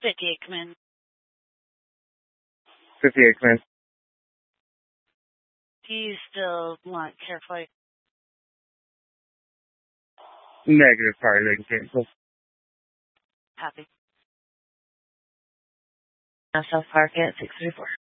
58, come in. 58, come in. Do you still want care flight? Negative, sorry, they can cancel. Happy. South Park at 634.